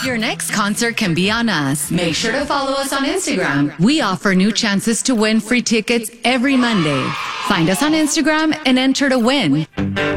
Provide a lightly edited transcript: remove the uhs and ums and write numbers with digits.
Your next concert can be on us. Make sure to follow us on Instagram. We offer new chances to win free tickets every Monday. Find us on Instagram and enter to win.